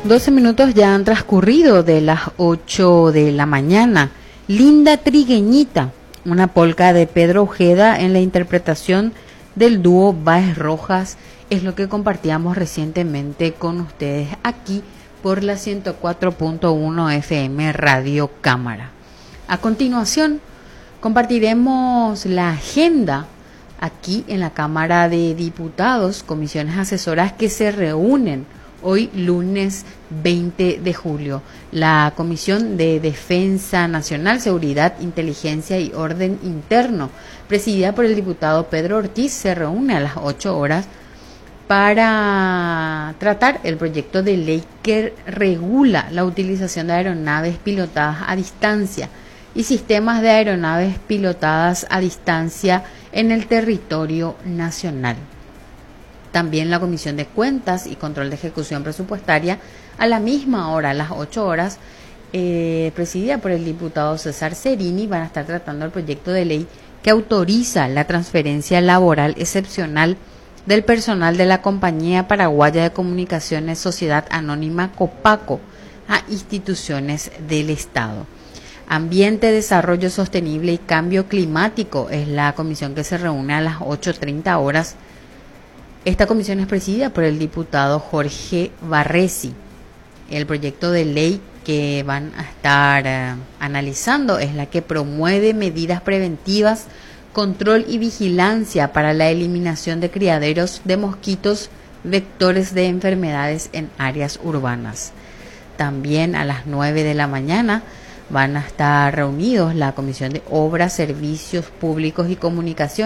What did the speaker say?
12 minutos ya han transcurrido de las 8 de la mañana. Linda Trigueñita, una polca de Pedro Ojeda en la interpretación del dúo Báez Rojas, es lo que compartíamos recientemente con ustedes aquí por la 104.1 FM Radio Cámara. A continuación, compartiremos la agenda aquí en la Cámara de Diputados, comisiones asesoras que se reúnen hoy lunes 20 de julio. La Comisión de Defensa Nacional, Seguridad, Inteligencia y Orden Interno, presidida por el diputado Pedro Ortiz, se reúne a las 8 horas para tratar el proyecto de ley que regula la utilización de aeronaves pilotadas a distancia y sistemas de aeronaves pilotadas a distancia en el territorio nacional. También la Comisión de Cuentas y Control de Ejecución Presupuestaria, a la misma hora, a las 8 horas, presidida por el diputado César Cerini, van a estar tratando el proyecto de ley que autoriza la transferencia laboral excepcional del personal de la Compañía Paraguaya de Comunicaciones Sociedad Anónima Copaco a instituciones del Estado. Ambiente, Desarrollo Sostenible y Cambio Climático es la comisión que se reúne a las 8:30 horas. Esta comisión es presidida por el diputado Jorge Barresi. El proyecto de ley que van a estar analizando es la que promueve medidas preventivas, control y vigilancia para la eliminación de criaderos de mosquitos vectores de enfermedades en áreas urbanas. También a las 9 de la mañana van a estar reunidos la Comisión de Obras, Servicios Públicos y Comunicación